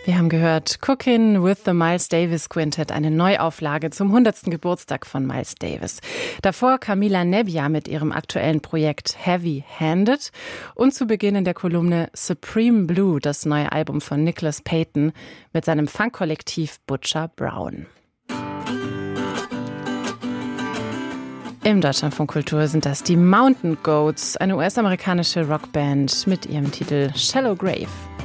Wir haben gehört Cookin' with the Miles Davis Quintet, eine Neuauflage zum 100. Geburtstag von Miles Davis. Davor Camila Nebbia mit ihrem aktuellen Projekt Heavy Handed und zu Beginn in der Kolumne Supreme Blue, das neue Album von Nicholas Payton mit seinem Funkkollektiv Butcher Brown. Im Deutschlandfunk Kultur sind das die Mountain Goats, eine US-amerikanische Rockband mit ihrem Titel Shallow Grave.